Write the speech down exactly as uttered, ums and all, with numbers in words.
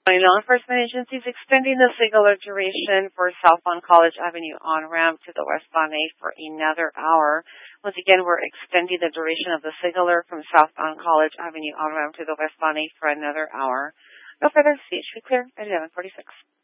Law enforcement agencies extending the singular duration for southbound College Avenue on-ramp to the westbound eight for another hour. Once again, we're extending the duration of the singular from southbound College Avenue on-ramp to the westbound eight for another hour. No further. C H P clear at eleven forty-six.